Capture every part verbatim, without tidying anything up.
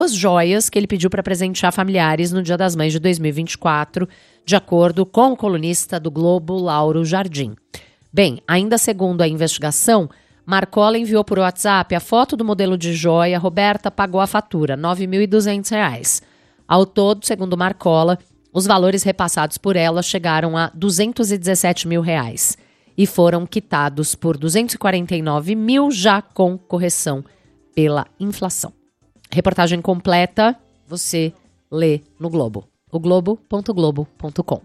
as joias que ele pediu para presentear familiares no Dia das Mães de dois mil e vinte e quatro, de acordo com o colunista do Globo, Lauro Jardim. Bem, ainda segundo a investigação, Marcola enviou por WhatsApp a foto do modelo de joia, Roberta pagou a fatura, nove mil e duzentos reais. Ao todo, segundo Marcola, os valores repassados por ela chegaram a duzentos e dezessete mil reais e foram quitados por duzentos e quarenta e nove mil, já com correção pela inflação. Reportagem completa você lê no Globo, o globo ponto globo ponto com.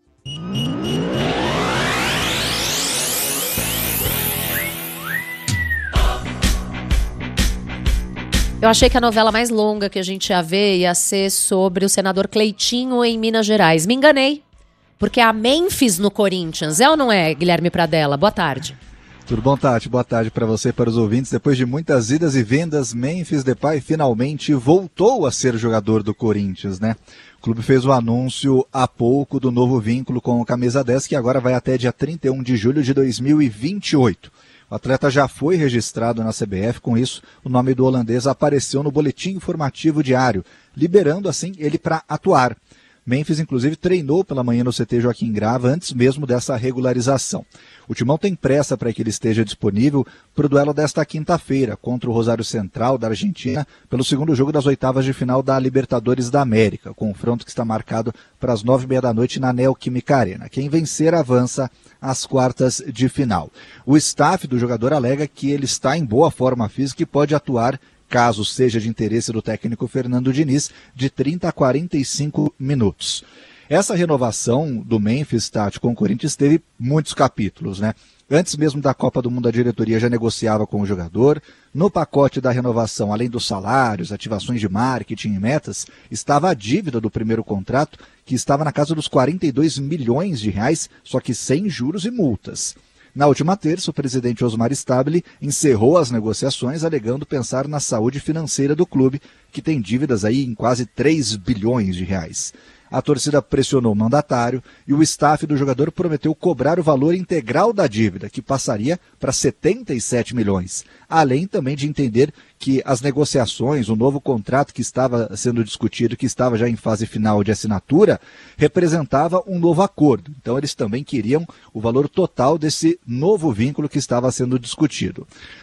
Eu achei que a novela mais longa que a gente ia ver ia ser sobre o senador Cleitinho em Minas Gerais. Me enganei, porque a Memphis no Corinthians, é ou não é, Guilherme Pradella? Boa tarde. Tudo bom, Tati? Boa tarde para você e para os ouvintes. Depois de muitas idas e vendas, Memphis Depay finalmente voltou a ser jogador do Corinthians, né? O clube fez o anúncio há pouco do novo vínculo com o Camisa dez, que agora vai até dia trinta e um de julho de dois mil e vinte e oito. O atleta já foi registrado na C B F, com isso o nome do holandês apareceu no boletim informativo diário, liberando assim ele para atuar. Memphis, inclusive, treinou pela manhã no C T Joaquim Grava antes mesmo dessa regularização. O Timão tem pressa para que ele esteja disponível para o duelo desta quinta-feira contra o Rosário Central da Argentina pelo segundo jogo das oitavas de final da Libertadores da América, confronto que está marcado para as nove e meia da noite na Neoquímica Arena. Quem vencer avança às quartas de final. O staff do jogador alega que ele está em boa forma física e pode atuar, caso seja de interesse do técnico Fernando Diniz, de trinta a quarenta e cinco minutos. Essa renovação do Memphis, Tati, com o Corinthians teve muitos capítulos, né? Antes mesmo da Copa do Mundo, a diretoria já negociava com o jogador. No pacote da renovação, além dos salários, ativações de marketing e metas, estava a dívida do primeiro contrato, que estava na casa dos quarenta e dois milhões de reais, só que sem juros e multas. Na última terça, o presidente Osmar Stabile encerrou as negociações, alegando pensar na saúde financeira do clube, que tem dívidas aí em quase três bilhões de reais. A torcida pressionou o mandatário e o staff do jogador prometeu cobrar o valor integral da dívida, que passaria para setenta e sete milhões. Além também de entender que as negociações, o novo contrato que estava sendo discutido, que estava já em fase final de assinatura, representava um novo acordo. Então eles também queriam o valor total desse novo vínculo que estava sendo discutido.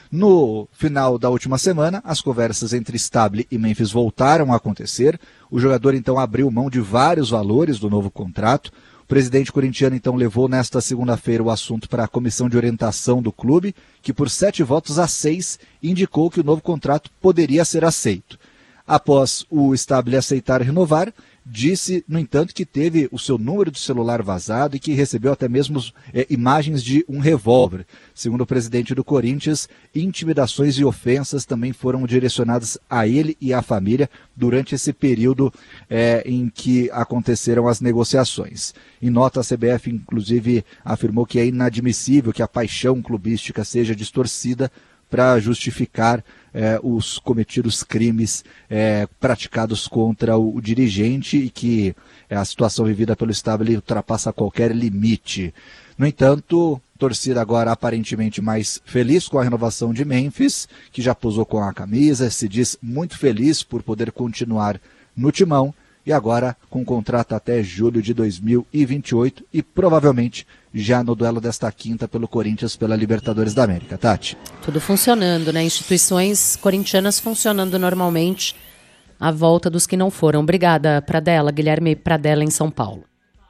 No final da última semana, as conversas entre Stabile e Memphis voltaram a acontecer. O jogador então abriu mão de vários valores do novo contrato. O presidente corintiano então levou nesta segunda-feira o assunto para a comissão de orientação do clube, que por sete votos a seis indicou que o novo contrato poderia ser aceito. Após o Stabile aceitar renovar, disse, no entanto, que teve o seu número de celular vazado e que recebeu até mesmo é, imagens de um revólver. Segundo o presidente do Corinthians, intimidações e ofensas também foram direcionadas a ele e à família durante esse período é, em que aconteceram as negociações. Em nota, a C B F, inclusive, afirmou que é inadmissível que a paixão clubística seja distorcida para justificar eh, os cometidos crimes eh, praticados contra o, o dirigente e que eh, a situação vivida pelo Stabile ultrapassa qualquer limite. No entanto, torcida agora aparentemente mais feliz com a renovação de Memphis, que já posou com a camisa, se diz muito feliz por poder continuar no Timão e agora com contrato até julho de dois mil e vinte e oito e provavelmente já no duelo desta quinta pelo Corinthians pela Libertadores da América. Tati. Tudo funcionando, né? Instituições corintianas funcionando normalmente à volta dos que não foram. Obrigada, Pradella, Guilherme Pradella em São Paulo.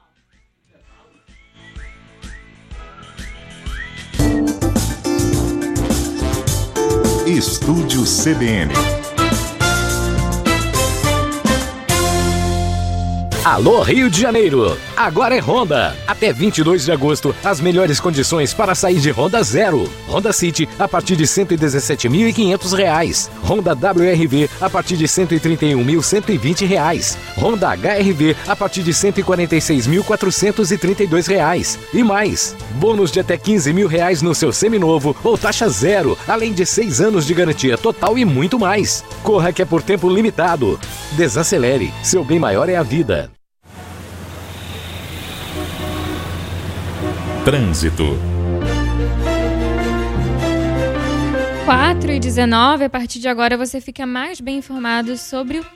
Estúdio C B N. Alô Rio de Janeiro, agora é Honda. Até vinte e dois de agosto, as melhores condições para sair de Honda Zero. Honda City a partir de cento e dezessete mil e quinhentos reais. Honda W R V a partir de cento e trinta e um mil cento e vinte reais. Honda H R V a partir de cento e quarenta e seis mil quatrocentos e trinta e dois reais. E mais, bônus de até quinze mil reais no seu seminovo ou taxa zero, além de seis anos de garantia total e muito mais. Corra que é por tempo limitado. Desacelere, seu bem maior é a vida. Trânsito. quatro e dezenove, a partir de agora você fica mais bem informado sobre o